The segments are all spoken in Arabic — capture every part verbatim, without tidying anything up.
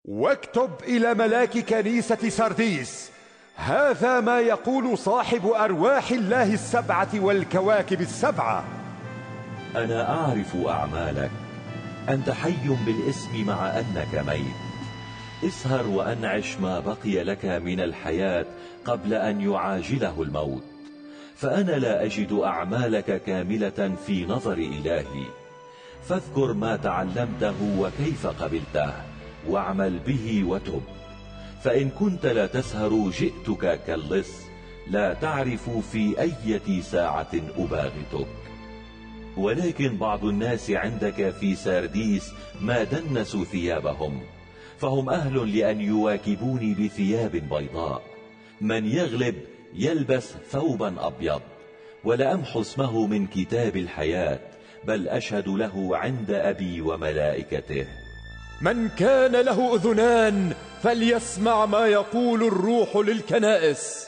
واكتب إلى ملاك كنيسة سرديس: هذا ما يقول صاحب أرواح الله السبعة والكواكب السبعة. أنا أعرف أعمالك، أنت حي بالاسم مع أنك ميت. اسهر وأنعش ما بقي لك من الحياة قبل أن يعاجله الموت، فأنا لا أجد أعمالك كاملة في نظر إلهي. فاذكر ما تعلمته وكيف قبلته، واعمل به وتب. فإن كنت لا تسهر جئتك كاللص، لا تعرف في أية ساعة أباغتك. ولكن بعض الناس عندك في سارديس ما دنسوا ثيابهم، فهم أهل لأن يواكبوني بثياب بيضاء. من يغلب يلبس ثوبا أبيض، ولا أمحو اسمه من كتاب الحياة، بل أشهد له عند أبي وملائكته. من كان له أذنان فليسمع ما يقول الروح للكنائس.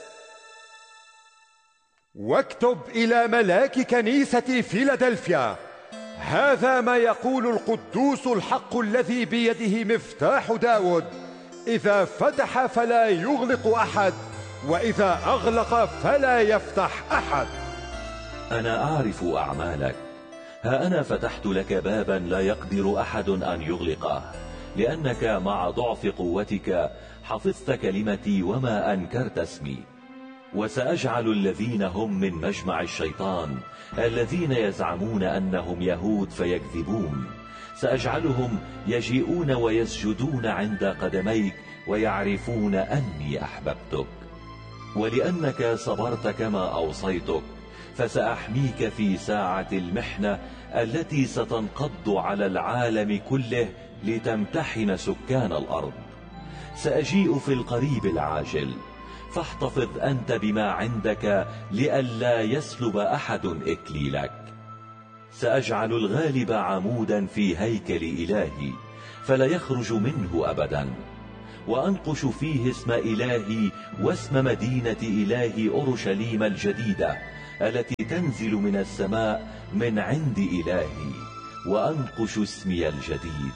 واكتب إلى ملاك كنيسة فيلادلفيا: هذا ما يقول القدوس الحق الذي بيده مفتاح داود: إذا فتح فلا يغلق أحد، وإذا أغلق فلا يفتح أحد. أنا أعرف أعمالك، ها أنا فتحت لك بابا لا يقدر أحد أن يغلقه، لأنك مع ضعف قوتك حفظت كلمتي وما أنكرت اسمي. وسأجعل الذين هم من مجمع الشيطان، الذين يزعمون أنهم يهود فيكذبون، سأجعلهم يجيئون ويسجدون عند قدميك ويعرفون أني أحببتك. ولأنك صبرت كما أوصيتك، فسأحميك في ساعة المحنة التي ستنقض على العالم كله لتمتحن سكان الأرض. سأجيء في القريب العاجل، فاحتفظ أنت بما عندك لئلا يسلب أحد إكليلك. سأجعل الغالب عمودا في هيكل إلهي، فلا يخرج منه أبدا، وأنقش فيه اسم إلهي واسم مدينة إلهي أورشليم الجديدة التي تنزل من السماء من عند إلهي، وأنقش اسمي الجديد.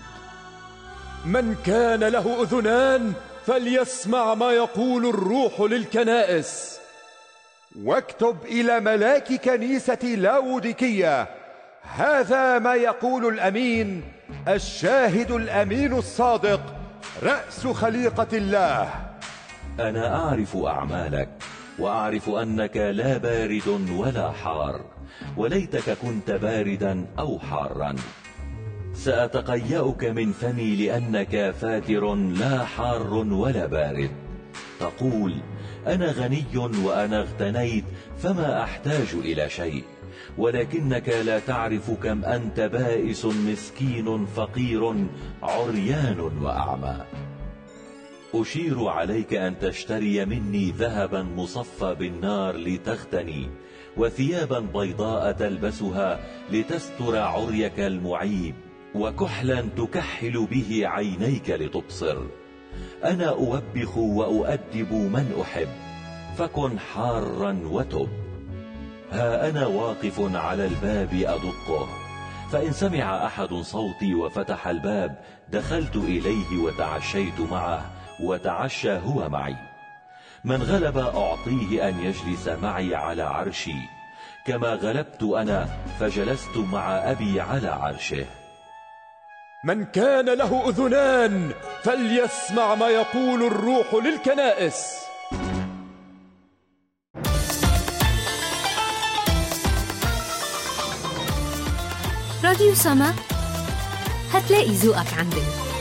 من كان له أذنان فليسمع ما يقول الروح للكنائس. واكتب إلى ملاك كنيسة لاوديكية: هذا ما يقول الأمين الشاهد الأمين الصادق، رأس خليقة الله. أنا أعرف أعمالك، وأعرف أنك لا بارد ولا حار، وليتك كنت باردا أو حارا. سأتقيأك من فمي لأنك فاتر لا حار ولا بارد. تقول: أنا غني وأنا اغتنيت فما أحتاج إلى شيء، ولكنك لا تعرف كم أنت بائس مسكين فقير عريان وأعمى. أشير عليك أن تشتري مني ذهبا مصفى بالنار لتغتني، وثيابا بيضاء تلبسها لتستر عريك المعيب، وكحلا تكحل به عينيك لتبصر. أنا أوبخ وأؤدب من أحب، فكن حارا وتب. ها أنا واقف على الباب أدقه، فإن سمع أحد صوتي وفتح الباب دخلت إليه وتعشيت معه وتعشى هو معي. من غلب أعطيه أن يجلس معي على عرشي، كما غلبت أنا فجلست مع أبي على عرشه. من كان له أذنان فليسمع ما يقول الروح للكنائس. راديو سما، هتلاقي ذوقك عندنا.